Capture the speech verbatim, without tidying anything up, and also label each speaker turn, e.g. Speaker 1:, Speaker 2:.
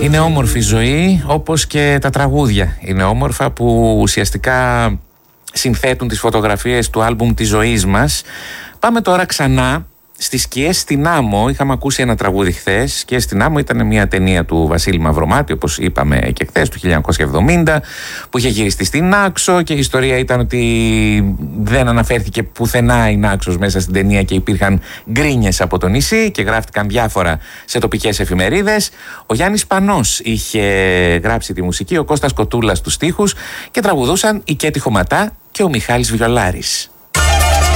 Speaker 1: Είναι όμορφη ζωή, όπως και τα τραγούδια είναι όμορφα, που ουσιαστικά συνθέτουν τις φωτογραφίες του άλμπουμ της ζωής μας. Πάμε τώρα ξανά στις σκιές στην άμμο. Είχαμε ακούσει ένα τραγούδι χθες. Σκιές στην άμμο ήταν μια ταινία του Βασίλη Μαυρομάτη, όπως είπαμε και χθες, του χίλια εννιακόσια εβδομήντα, που είχε γυριστεί στην Νάξο, και η ιστορία ήταν ότι δεν αναφέρθηκε πουθενά η Νάξος μέσα στην ταινία και υπήρχαν γκρίνιες από το νησί και γράφτηκαν διάφορα σε τοπικές εφημερίδες. Ο Γιάννης Πανός είχε γράψει τη μουσική, ο Κώστας Κοτούλας τους στίχους, και τραγουδούσαν η Κέτη Χωματά και ο Μιχάλης Βιολάρης.